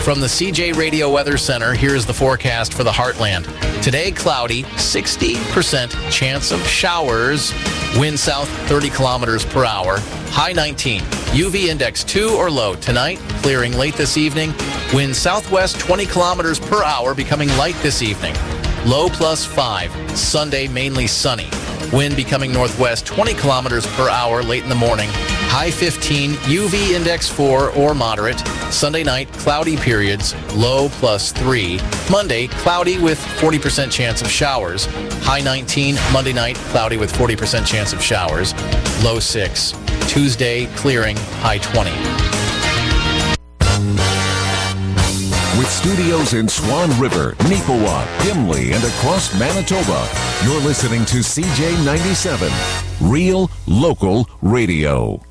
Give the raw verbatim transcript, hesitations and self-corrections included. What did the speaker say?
From the C J Radio Weather Center, here's the forecast for the Heartland. Today, cloudy, sixty percent chance of showers. Wind south thirty kilometers per hour. High nineteen. U V index two or low. Tonight, clearing late this evening. Wind southwest twenty kilometers per hour, becoming light this evening. Low plus five. Sunday, mainly sunny. Wind becoming northwest twenty kilometers per hour late in the morning. High fifteen, U V index four or moderate. Sunday night, cloudy periods, low plus three. Monday, cloudy with forty percent chance of showers. High nineteen, Monday night, cloudy with forty percent chance of showers. Low six. Tuesday, clearing, high twenty. With studios in Swan River, Neepawa, Gimli, and across Manitoba, you're listening to C J ninety-seven, Real Local Radio.